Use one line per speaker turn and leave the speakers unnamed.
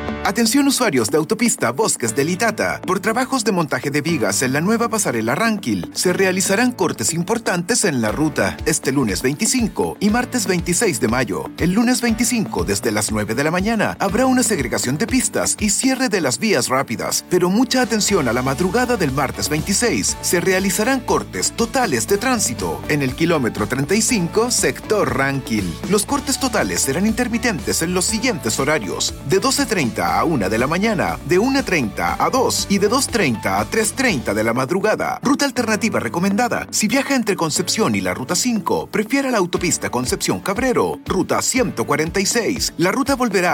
Atención usuarios de autopista Bosques del Itata. Por trabajos de montaje de vigas en la nueva pasarela Ranquil, se realizarán cortes importantes en la ruta este lunes 25 y martes 26 de mayo. El lunes 25, desde las 9 de la mañana, habrá una segregación de pistas y cierre de las vías rápidas. Pero mucha atención a la madrugada del martes 26. Se realizarán cortes totales de tránsito en el kilómetro 35, sector Ranquil. Los cortes totales serán intermitentes en los siguientes horarios: de 12:30 a 1 de la mañana, de 1:30 a 2 y de 2:30 a 3:30 de la madrugada. Ruta alternativa recomendada: si viaja entre Concepción y la Ruta 5, prefiera la autopista Concepción-Cabrero. Ruta 146. La ruta volverá